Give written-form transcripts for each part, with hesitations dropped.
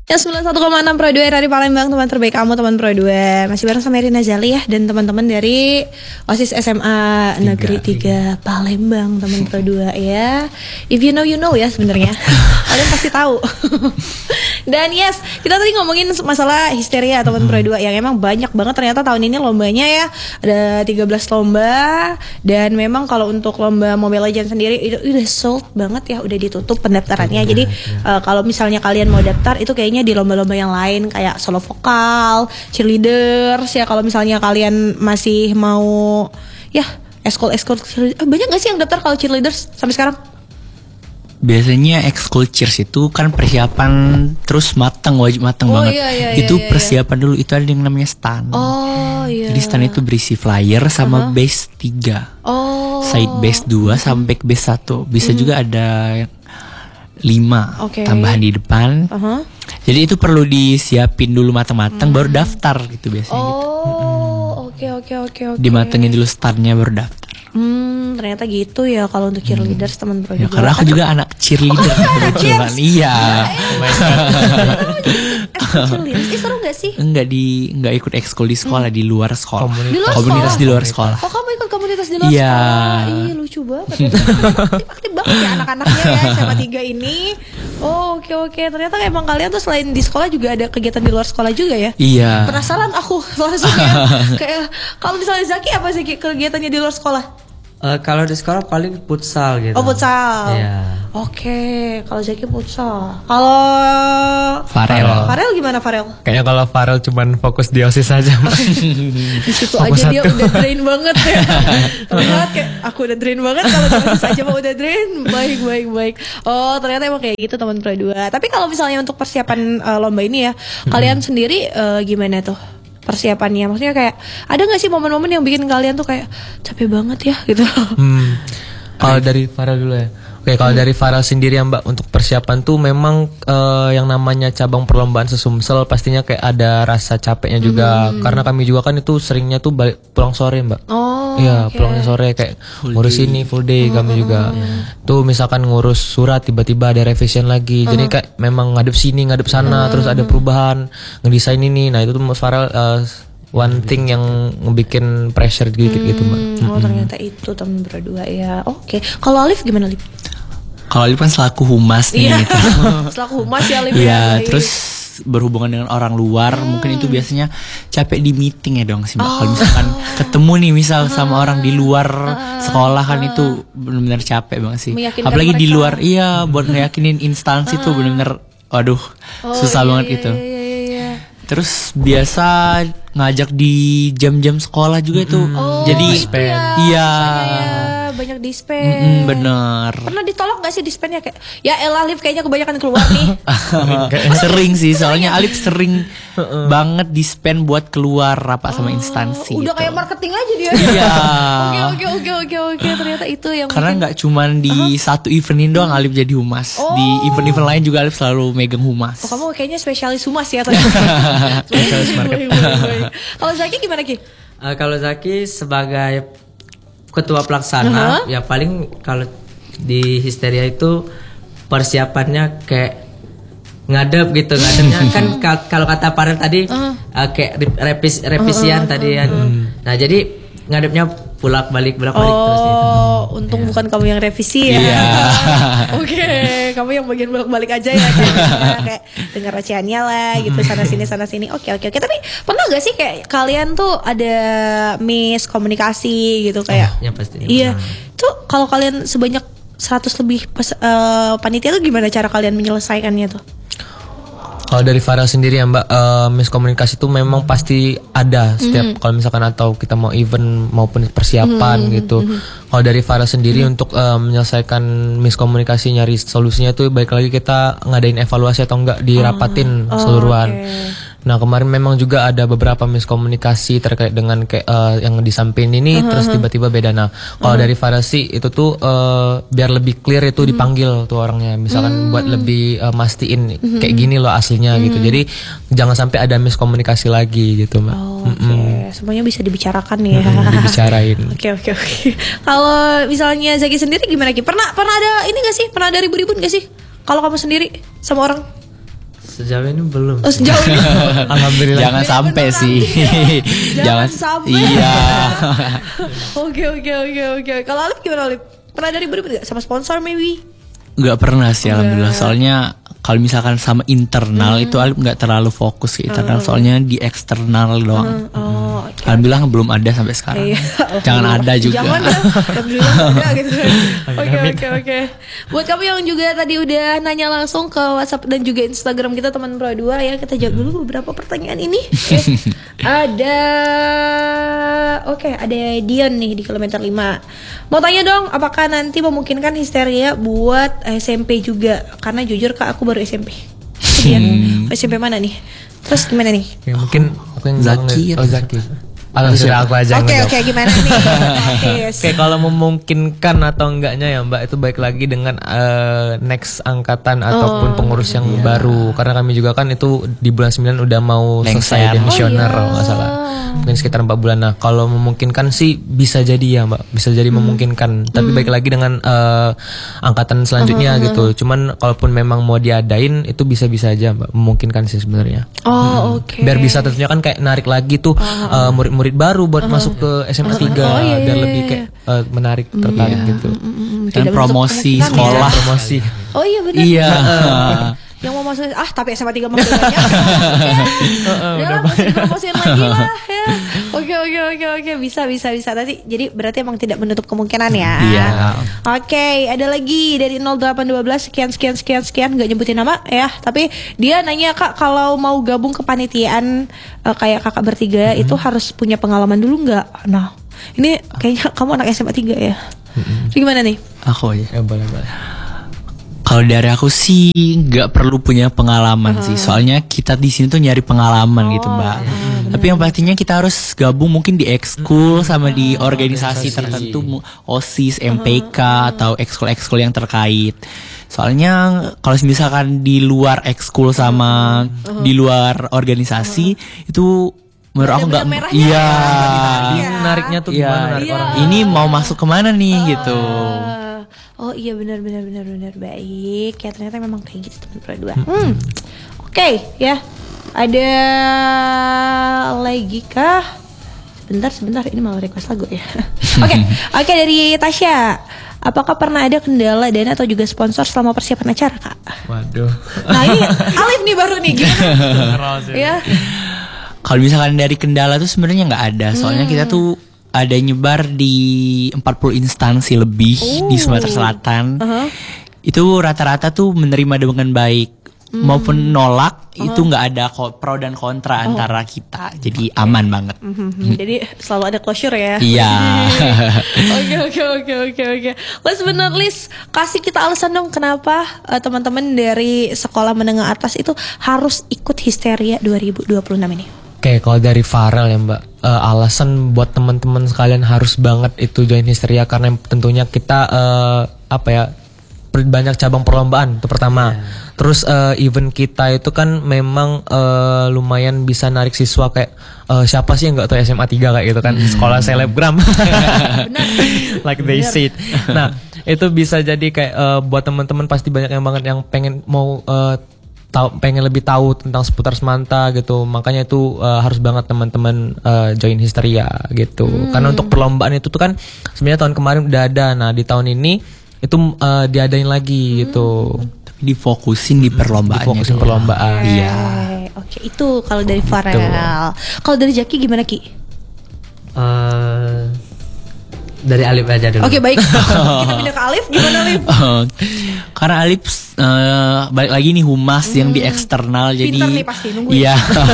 Ya 91,6 Pro 2 dari Palembang, teman terbaik kamu, teman Pro 2. Masih bareng sama Irina Zali ya, dan teman-teman dari OSIS SMA Negeri 3 Palembang, teman Pro 2 ya. If you know ya sebenarnya. Kalian pasti tahu. Dan yes, kita tadi ngomongin masalah histeria teman Pro 2 yang emang banyak banget ternyata tahun ini lombanya ya. Ada 13 lomba, dan memang kalau untuk lomba Mobile Legends sendiri itu udah sold banget ya, udah ditutup pendaftarannya. Jadi kalau misalnya kalian mau daftar itu kayaknya di lomba-lomba yang lain kayak solo vokal, cheerleaders ya. Kalau misalnya kalian masih mau ya ekskul banyak gak sih yang daftar kalau cheerleaders sampai sekarang? Biasanya ekskul cheers itu kan persiapan terus wajib matang banget. Itu persiapan dulu, itu ada yang namanya stand. Jadi stand itu berisi flyer sama base 3. Side base 2 sama back base 1. Bisa juga ada 5 tambahan di depan. Jadi itu perlu disiapin dulu matang-matang baru daftar gitu biasanya gitu. Dimatengin dulu startnya baru daftar. Ternyata gitu ya kalau untuk cheerleaders teman Pro 2. Ya, karena aku juga anak cheerleader kebetulan. Iya. Seru gak sih? Enggak ikut ekskul di sekolah, di luar sekolah. Komunitas di luar sekolah. Oh, kamu ikut komunitas di luar sekolah? Iya, lucu banget. Aktif banget ya anak-anaknya ya SMA 3 ini. Oke. Ternyata emang kalian tuh selain di sekolah juga ada kegiatan di luar sekolah juga ya? Iya. Penasaran aku langsung ya. Kayak kalau misalnya Zaki apa sih kegiatannya di luar sekolah? Kalau di sekolah paling futsal gitu. Oh, futsal. Iya. Oke, kalau Zaki futsal. Kalau Farel gimana Farel? Kayaknya kalau Farel cuman fokus di OSIS aja. Di situ aja dia udah drain banget ya. Ternyata kayak aku udah drain banget, kalau di OSIS aja mah udah drain. Baik. Oh, ternyata emang kayak gitu teman Pro 2. Tapi kalau misalnya untuk persiapan lomba ini ya, kalian sendiri gimana tuh persiapannya? Maksudnya kayak ada nggak sih momen-momen yang bikin kalian tuh kayak capek banget ya gitu? Kalau dari Farel dulu ya. Oke, kalau dari Farel sendiri ya Mbak, untuk persiapan tuh memang yang namanya cabang perlombaan sesumsel pastinya kayak ada rasa capeknya juga. Karena kami juga kan itu seringnya tuh pulang sore Mbak. Iya, pulangnya sore kayak ngurus ini full day kami juga. Tuh misalkan ngurus surat tiba-tiba ada revision lagi. Jadi kayak memang ngadep sini, ngadep sana, terus ada perubahan, ngedesain ini. Nah, itu tuh Farel one thing yang ngebikin pressure gitu Mbak. Oh, ternyata itu teman Pro 2 ya. Oke. Kalau Alif gimana, Alif? Kalau Alif kan selaku humas nih gitu. Selaku humas ya Alif. Iya, terus berhubungan dengan orang luar, mungkin itu biasanya capek di meeting ya dong sih Mbak. Kalau misalkan ketemu nih misal sama orang di luar sekolah kan itu benar-benar capek banget sih. Apalagi di luar, buat ngeyakinin instansi tuh benar-benar waduh, susah banget gitu. Terus biasa ngajak di jam-jam sekolah juga itu. Jadi banyak dispen. Bener. Pernah ditolak gak sih dispennya kayak ya elah Alif kayaknya kebanyakan keluar nih? Sering sih, soalnya Alif sering banget dispen buat keluar rapat sama instansi. Udah gitu. kayak marketing aja dia. Iya. Oke, ternyata itu yang karena nggak cuman di satu eventin doang Alif jadi humas. Di event-event lain juga Alif selalu megang humas. Kamu kayaknya spesialis humas ya ternyata. Spesialis marketing. Kalau Zaki gimana Ki? Kalau Zaki sebagai ketua pelaksana, ya paling kalau di histeria itu persiapannya kayak ngadep gitu. Ngadepnya kan kalau kata Farel tadi kayak revisian tadi kan. Nah, jadi ngadepnya bolak-balik terus gitu. Untung bukan kamu yang revisi ya. Oke, kamu yang bagian bolak-balik aja ya. Kayak dengar ocehannya lah gitu, sana sini. Oke. Tapi pernah gak sih kayak kalian tuh ada miskomunikasi gitu kayak? Ya pasti. Iya. Tuh kalau kalian sebanyak 100 lebih panitia tuh gimana cara kalian menyelesaikannya tuh? Kalau dari Farel sendiri ya Mbak, miskomunikasi itu memang pasti ada setiap kalau misalkan atau kita mau event maupun persiapan gitu. Kalau dari Farel sendiri untuk menyelesaikan miskomunikasi, nyari solusinya tuh baik lagi kita ngadain evaluasi atau enggak dirapatin keseluruhan. Nah, kemarin memang juga ada beberapa miskomunikasi terkait dengan kayak yang disampaikan ini terus tiba-tiba beda. Nah, kalau dari Farel sih itu tuh biar lebih clear itu dipanggil tuh orangnya, misalkan buat lebih mastiin kayak gini loh aslinya gitu. Jadi jangan sampai ada miskomunikasi lagi gitu, Mbak. Semuanya bisa dibicarakan ya. Dibicarain. Oke. Kalau misalnya Zaki sendiri gimana Ki? Pernah ada ini gak sih? Pernah ada ribut-ribut gak sih? Kalau kamu sendiri sama orang? Sejauh ini belum. Oh, sejauh ini. Alhamdulillah. Jangan sampai sih. Jangan sampai. Iya. Oke. Kalau Alif gimana Alif? Pernah dari beribut gak sama sponsor maybe? Gak pernah sih alhamdulillah. Soalnya kalau misalkan sama internal itu Alif nggak terlalu fokus ke internal. Soalnya di eksternal doang. Okay. Alhamdulillah belum ada sampai sekarang. Jangan ada juga. Jangan ya. Alhamdulillah ada gitu. Oke. Buat kamu yang juga tadi udah nanya langsung ke WhatsApp dan juga Instagram kita teman Pro 2 ya, kita jawab dulu beberapa pertanyaan ini. Ada Dion nih di kilometer 5. Mau tanya dong, apakah nanti memungkinkan histeria buat SMP juga? Karena jujur Kak, aku baru SMP. SMP mana nih? Terus gimana nih? Ya, mungkin aku yang Zaki. Zaki. Sudah aku aja. Oke, gimana nih? Oke, kalau memungkinkan atau enggaknya ya Mbak, itu baik lagi dengan next angkatan ataupun pengurus yang baru. Karena kami juga kan itu di bulan 9 udah mau selesai demisioner kalau nggak salah. Mungkin sekitar 4 bulan. Nah, kalau memungkinkan sih bisa jadi ya Mbak, bisa jadi memungkinkan. Tapi baik lagi dengan angkatan selanjutnya gitu. Cuman kalaupun memang mau diadain itu bisa-bisa aja Mbak, memungkinkan sih sebenarnya. Oke. Biar bisa tentunya kan kayak narik lagi tuh murid-murid baru buat masuk ke SMA 3 biar lebih kayak menarik, tertarik gitu. Dan promosi sekolah. Promosi. Oh iya benar. Iya. Yang mau masuk tapi SMA 3 mau banyak. Udah masih promosiin lagi lah ya. Oke. Bisa. Tadi jadi berarti emang tidak menutup kemungkinan ya. Iya. Oke, ada lagi dari 0812 sekian enggak nyebutin nama ya, tapi dia nanya Kak, kalau mau gabung ke panitiaan kayak kakak bertiga itu harus punya pengalaman dulu enggak? Nah, ini kayaknya kamu anak SMA 3 ya. Gimana nih? Aku aja. Ya boleh. Kalau dari aku sih nggak perlu punya pengalaman sih, soalnya kita di sini tuh nyari pengalaman gitu Mbak. Tapi yang pastinya kita harus gabung mungkin di ekskul sama di organisasi tertentu, OSIS, MPK atau ekskul yang terkait. Soalnya kalau misalkan di luar ekskul sama di luar organisasi itu menurut aku nggak, iya. Menariknya tuh gimana narik orang? Ini mau masuk kemana nih gitu. Oh iya benar baik ya, ternyata memang kayak gitu teman Pro 2. Oke, ya. Ada lagi kah? Sebentar ini mau request lagu ya. Oke, dari Tasya. Apakah pernah ada kendala dana atau juga sponsor selama persiapan acara Kak? Waduh. Nah ini Alif nih baru nih gimana? Ya. Kalau misalkan dari kendala tuh sebenarnya nggak ada, soalnya kita tuh ada nyebar di 40 instansi lebih di Sumatera Selatan. Itu rata-rata tuh menerima dengan baik. Maupun nolak itu nggak ada pro dan kontra antara kita, jadi aman banget. Jadi selalu ada closure ya. Iya. Oke. Last but not least, kasih kita alasan dong kenapa teman-teman dari sekolah menengah atas itu harus ikut Histeria 2026 ini. Oke, kalau dari Farel ya Mbak, alasan buat teman-teman sekalian harus banget itu join Histeria karena tentunya kita banyak cabang perlombaan itu pertama. Terus event kita itu kan memang lumayan bisa narik siswa kayak siapa sih yang nggak tahu SMA 3 kayak gitu kan, sekolah selebgram. Like they said. Nah, itu bisa jadi kayak buat teman-teman pasti banyak yang banget yang pengen mau pengen lebih tahu tentang seputar Semanta gitu. Makanya itu harus banget teman-teman join Histeria gitu. Karena untuk perlombaan itu tuh kan sebenarnya tahun kemarin udah ada. Nah, di tahun ini itu diadain lagi gitu. Tapi difokusin di perlombaan. Difokusin perlombaan. Iya. Oke, itu kalau dari Farel. Kalau dari Jaki gimana Ki? Dari Alif aja dulu. Oke, baik. Kita pindah ke Alif. Gimana Alif? Karena Alif balik lagi nih humas yang di eksternal. Jadi pinter nih pasti nungguin. Iya.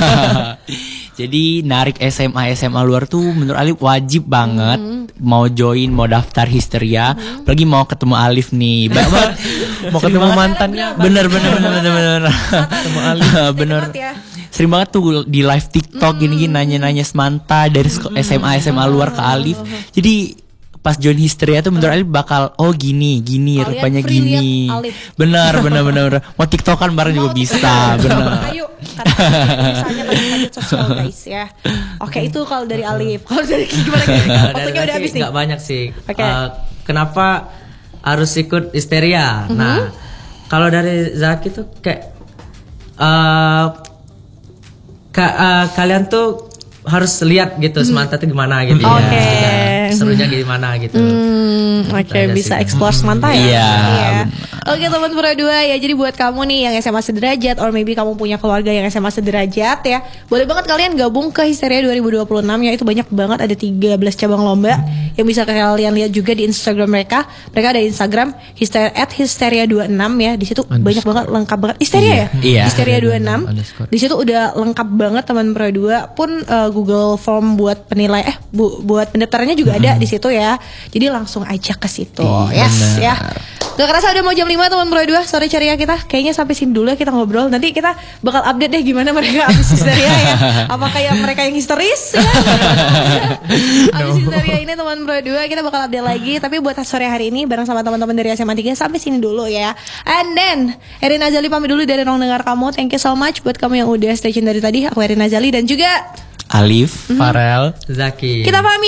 Jadi narik SMA luar tuh menurut Alif wajib banget. Mau join, mau daftar Histeria. Apalagi mau ketemu Alif nih. Mau ketemu mantannya. Bener. Ketemu Alif. Bener. Sering banget tuh di live TikTok gini nanya-nanya Semanta dari SMA luar ke Alif. Jadi pas join Histeria tuh menurut Alif bakal gini rupanya gini. Bener. Mau TikTokan bareng juga bisa. Bener. Ayo misalnya lanjut sosial guys ya. Oke, itu kalau dari Alif. Kalau dari gimana? Waktunya udah habis nih. Gak banyak sih. Okay. Kenapa harus ikut Histeria? Nah, kalau dari Zaki tuh kayak kalian tuh harus lihat gitu Semanta tuh gimana gitu ya. Serunya gimana gitu. Oke, bisa explore Semanta ya. Iya. Oke teman Pro 2 ya. Jadi buat kamu nih yang SMA sederajat, or maybe kamu punya keluarga yang SMA sederajat ya, boleh banget kalian gabung ke Histeria 2026 ya. Itu banyak banget, ada 13 cabang lomba yang bisa kalian lihat juga di Instagram mereka. Mereka ada Instagram @histeria26 ya. Di situ banyak banget, lengkap banget. Histeria ya? Iya. Histeria 26. Di situ udah lengkap banget teman Pro 2. Pun Google Form buat penilai buat pendaftarannya juga ada di situ ya. Jadi langsung aja ke situ. Yes ya. Gak kerasa udah mau jam 5 teman Pro 2. Sorry ceria kita. Kayaknya sampai sini dulu ya kita ngobrol. Nanti kita bakal update deh gimana mereka abis histeria ya. Apa kayak mereka yang histeris ya. Abis histeria ini teman Pro 2 kita bakal update lagi. Tapi buat sore hari ini bareng sama teman-teman dari SMA 3 sampai sini dulu ya. And then Erin Azali pamit dulu dari ruang dengar kamu. Thank you so much buat kamu yang udah stay tune dari tadi. Aku Erin Azali dan juga Alif, Farel, Zaki. Kita pamit.